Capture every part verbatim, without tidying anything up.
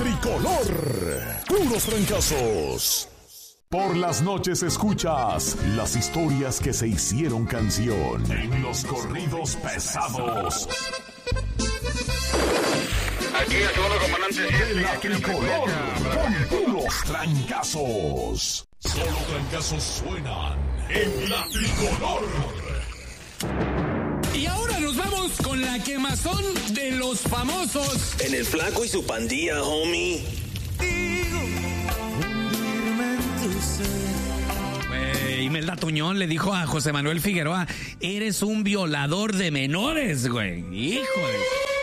Tricolor. Puros trancazos. Por las noches escuchas las historias que se hicieron canción en los corridos pesados. Aquí es todo comandante. De la Tricolor, con puros trancazos. Solo trancazos suenan en la Tricolor. Y ahora nos vamos con la quemazón de los famosos. En el Flaco y su pandilla, homie. Güey, Imelda Tuñón le dijo a José Manuel Figueroa, eres un violador de menores, güey. Híjole.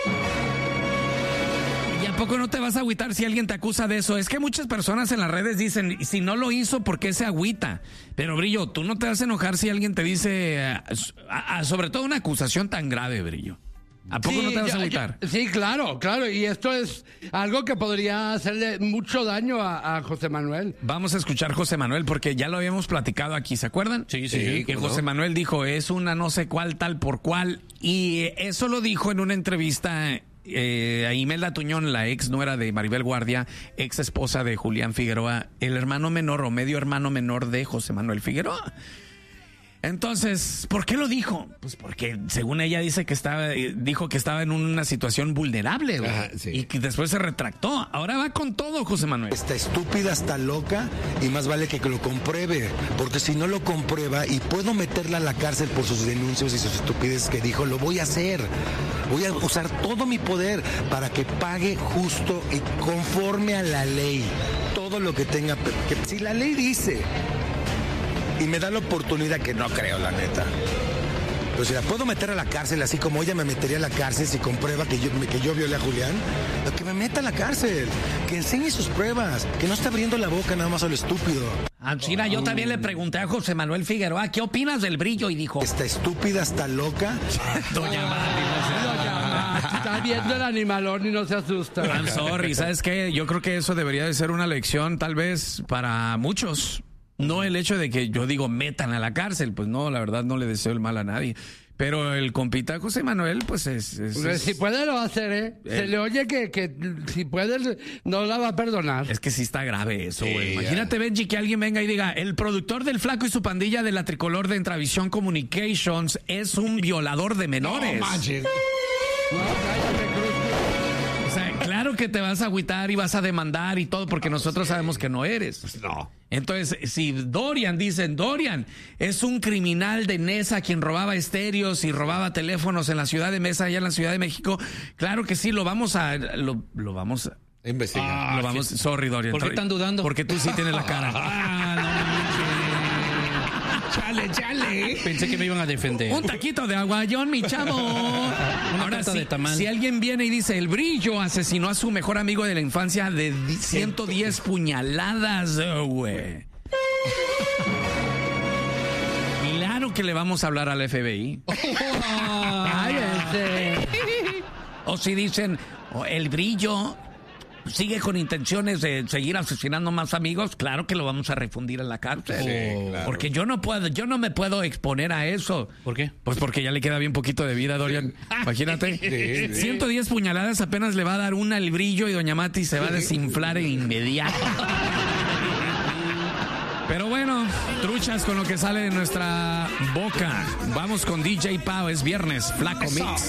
¿Y a poco no te vas a agüitar si alguien te acusa de eso? Es que muchas personas en las redes dicen, si no lo hizo, ¿por qué se agüita? Pero, Brillo, tú no te vas a enojar si alguien te dice, a, a, sobre todo una acusación tan grave, Brillo. ¿A poco sí, no te vas ya, a agüitar? Ya, sí, claro, claro. Y esto es algo que podría hacerle mucho daño a, a José Manuel. Vamos a escuchar José Manuel, porque ya lo habíamos platicado aquí, ¿se acuerdan? Sí, sí, sí. Que José Manuel dijo, es una no sé cuál, tal por cual. Y eso lo dijo en una entrevista eh, a Imelda Tuñón, la ex nuera de Maribel Guardia, ex esposa de Julián Figueroa, el hermano menor o medio hermano menor de José Manuel Figueroa. Entonces, ¿por qué lo dijo? Pues porque según ella dice que estaba, dijo que estaba en una situación vulnerable, güey. Ajá, sí. Y que después se retractó. Ahora va con todo, José Manuel. Está estúpida, está loca y más vale que, que lo compruebe, porque si no lo comprueba y puedo meterla a la cárcel por sus denuncias y sus estupideces que dijo, lo voy a hacer. Voy a usar todo mi poder para que pague justo y conforme a la ley todo lo que tenga. Que si la ley dice y me da la oportunidad, que no creo, la neta. Pero si la puedo meter a la cárcel, así como ella me metería a la cárcel si comprueba que yo, que yo violé a Julián, pero que me meta a la cárcel, que enseñe sus pruebas, que no está abriendo la boca nada más a lo estúpido. China, yo también le pregunté a José Manuel Figueroa, ¿qué opinas del Brillo? Y dijo... Está estúpida, está loca. Doña Mari, no Doña, está viendo el animalón y no se asusta. I'm sorry, ¿sabes qué? Yo creo que eso debería de ser una lección tal vez para muchos. No el hecho de que yo digo metan a la cárcel, pues no, la verdad no le deseo el mal a nadie. Pero el compita José Manuel, pues es... es, pues es si puede lo va a hacer, ¿eh? eh Se le oye que, que si puede no la va a perdonar. Es que sí está grave eso, güey. Sí, imagínate, Benji, que alguien venga y diga, el productor del Flaco y su pandilla de la Tricolor de Entravisión Communications es un violador de menores. No manches. No, cállate, Cruz. O sea, claro que te vas a agüitar y vas a demandar y todo, porque nosotros sabemos que no eres. No. Entonces, si Dorian, dicen, Dorian es un criminal de Nesa quien robaba estéreos y robaba teléfonos en la ciudad de Mesa, allá en la Ciudad de México, claro que sí, lo vamos a... Lo, lo vamos a... Investigar. Ah, lo vamos... Sorry, Dorian. ¿Por qué están dudando? Porque tú sí tienes la cara. Ah, no manches. Chale, chale. Pensé que me iban a defender. Un taquito de aguayón, mi chavo. Ahora torta sí, de tamal. si alguien viene y dice, el Brillo asesinó a su mejor amigo de la infancia de ciento diez puñaladas, güey. Claro que le vamos a hablar al F B I. Cállate. O si dicen, oh, el Brillo sigue con intenciones de seguir asesinando más amigos, claro que lo vamos a refundir en la cárcel. Sí, claro. Porque yo no puedo, yo no me puedo exponer a eso. ¿Por qué? Pues porque ya le queda bien poquito de vida, Dorian. Imagínate. Sí, sí. ciento diez puñaladas apenas le va a dar una al Brillo y doña Mati se va a desinflar en inmediato. Pero bueno, truchas con lo que sale de nuestra boca. Vamos con D J Pau, es viernes, Flaco Mix.